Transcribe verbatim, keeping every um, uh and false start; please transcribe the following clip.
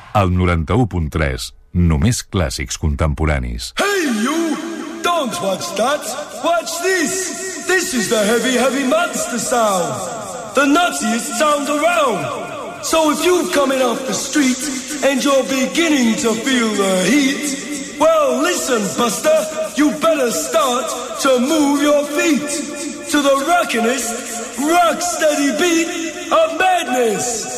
Al noranta-u punt tres, només clàssics contemporanis. Hey, you! Don't watch that! Watch this! This is the heavy, heavy monster sound! The nuttiest sound around! So if you're coming off the street and you're beginning to feel the heat, well, listen, Buster, you better start to move your feet to the rockinest, rock-steady beat of madness!